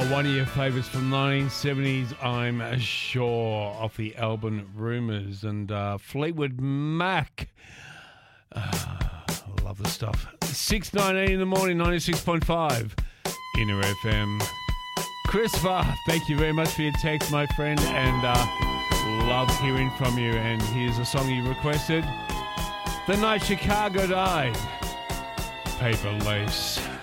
One of your favourites from 1970s, I'm sure, off the album Rumours, and Fleetwood Mac. Love the stuff. 6:19 in the morning, 96.5 Inner FM. Christopher, thank you very much for your text, my friend, and love hearing from you. And here's a song you requested. The Night Chicago Died. Paper Lace.